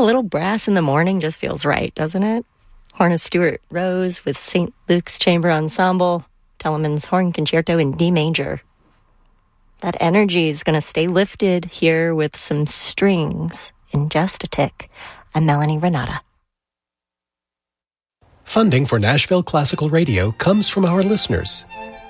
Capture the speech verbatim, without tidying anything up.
know, a little brass in the morning just feels right, doesn't it? Horn of Stuart Rose with Saint Luke's Chamber Ensemble, Telemann's Horn Concerto in D major. That energy is going to stay lifted here with some strings in just a tick. I'm Melanie Renata. Funding for Nashville Classical Radio comes from our listeners.